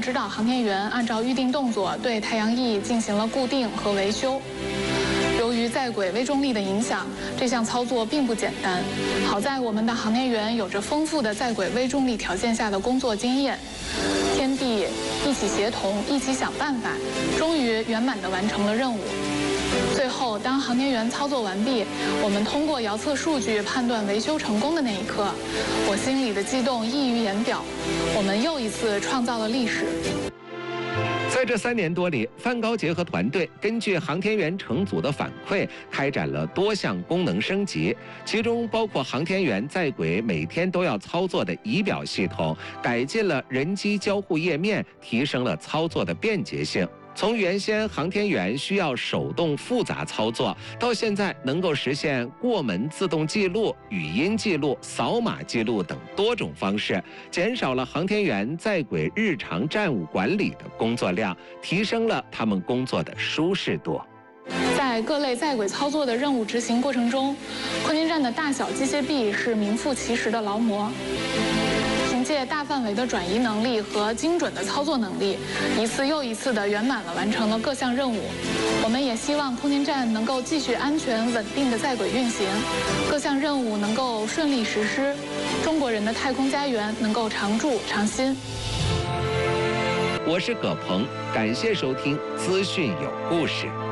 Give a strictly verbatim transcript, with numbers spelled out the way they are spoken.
指导航天员按照预定动作对太阳翼进行了固定和维修。由于在轨微重力的影响，这项操作并不简单。好在我们的航天员有着丰富的在轨微重力条件下的工作经验，天地一起协同，一起想办法，终于圆满地完成了任务。最后，当航天员操作完毕，我们通过遥测数据判断维修成功的那一刻，我心里的激动溢于言表。我们又一次创造了历史。 在这三年多里，范高杰和团队根据航天员乘组的反馈，开展了多项功能升级，其中包括航天员在轨每天都要操作的仪表系统，改进了人机交互页面，提升了操作的便捷性。从原先航天员需要手动复杂操作，到现在能够实现过门自动记录、语音记录、扫码记录等多种方式，减少了航天员在轨日常站务管理的工作量，提升了他们工作的舒适度。 在各类在轨操作的任务执行过程中，空间站的大小机械臂是名副其实的劳模。凭借大范围的转移能力和精准的操作能力，一次又一次地圆满地完成了各项任务。我们也希望空间站能够继续安全稳定地在轨运行，各项任务能够顺利实施，中国人的太空家园能够常驻常新。 我是葛鹏，感谢收听资讯有故事。